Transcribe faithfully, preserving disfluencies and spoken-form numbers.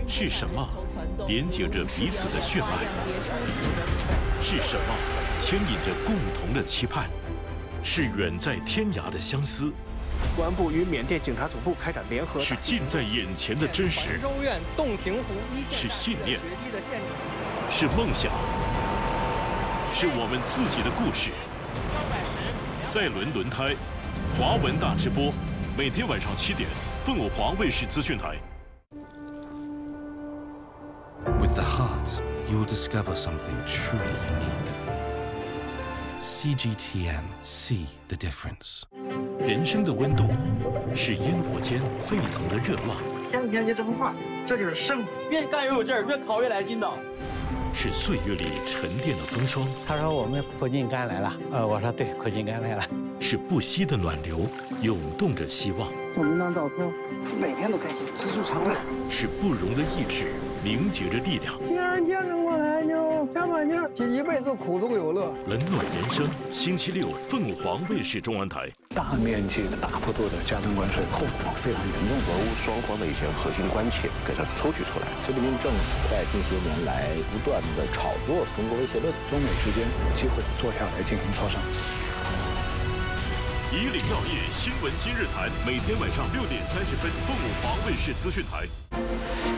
是什么连接着彼此的血脉？是什么牵引着共同的期盼？是远在天涯的相思。 公安部与缅甸警察总部开展联合。 是近在眼前的真实。 州院洞庭湖一线是信念。是梦想。是我们自己的故事。赛伦轮胎，华文大直播，每天晚上七点，凤凰华卫视资讯台。 With the heart, you'll discover something truly unique. C G T M, see the difference. 人生的温度，是烟火间沸腾的热浪。 天天就这么画，这就是胜负。 越干越有劲儿，越烤越来劲道。 是岁月里沉淀的风霜。 他说我们苦尽甘来了，呃，我说对，苦尽甘来了。 是不息的暖流，涌动着希望。 送您张照片，每天都开心，知足常乐。 是不容的意志，凝结着力量。 既然坚持过来，就加把劲儿，一辈子苦中有乐。 冷暖人生，星期六，凤凰卫视中文台。 大面积的、大幅度的加征关税，后果非常严重。 俄乌双方的一些核心关切给它抽取出来。 菲律宾政府在近些年来不断的炒作中国威胁论， 中美之间有机会坐下来进行磋商。 以岭药业新闻今日谈，每天晚上六点三十分，凤凰卫视资讯台。